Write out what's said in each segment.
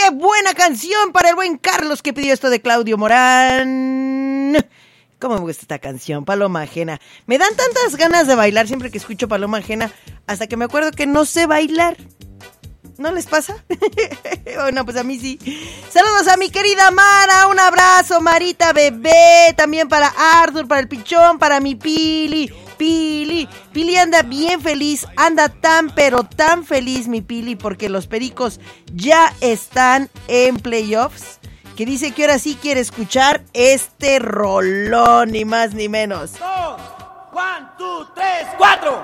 qué buena canción para el buen Carlos que pidió esto de Claudio Morán. ¿Cómo me gusta esta canción? Paloma Ajena. Me dan tantas ganas de bailar siempre que escucho Paloma Ajena, hasta que me acuerdo que no sé bailar. ¿No les pasa? Bueno, pues a mí sí. Saludos a mi querida Mara, un abrazo, Marita bebé, también para Arthur, para el Pichón, para mi Pili. Pili anda bien feliz, anda tan pero tan feliz mi Pili, porque los Pericos ya están en playoffs, que dice que ahora sí quiere escuchar este rolón, ni más ni menos. 2, 1, 2, 3, 4.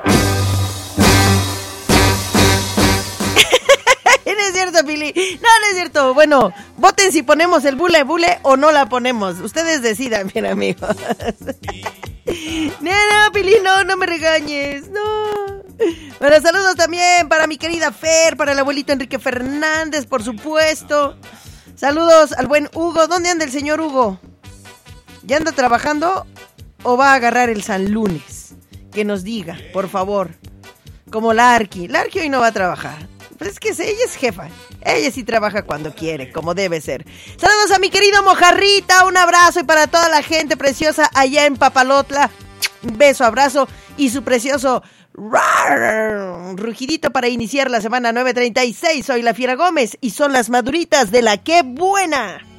No es cierto, Pili. No es cierto. Bueno, voten si ponemos el bule o no la ponemos. Ustedes decidan, bien amigos. No, Pili, no me regañes. No. Bueno, saludos también para mi querida Fer, para el abuelito Enrique Fernández, por supuesto. Saludos al buen Hugo. ¿Dónde anda el señor Hugo? ¿Ya anda trabajando o va a agarrar el San Lunes? Que nos diga, por favor. Como la Arqui hoy no va a trabajar. Pero es que ella es jefa. Ella sí trabaja cuando quiere, como debe ser. Saludos a mi querido Mojarrita. Un abrazo y para toda la gente preciosa allá en Papalotla. Un beso, abrazo y su precioso rugidito para iniciar la semana 9:36. Soy la Fiera Gómez y son las maduritas de la Qué Buena.